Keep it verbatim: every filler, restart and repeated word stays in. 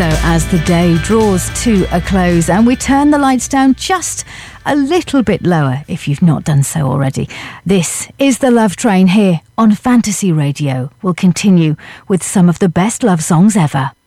So as the day draws to a close and we turn the lights down just a little bit lower, if you've not done so already, this is the Love Train here on Fantasy Radio. We'll continue with some of the best love songs ever.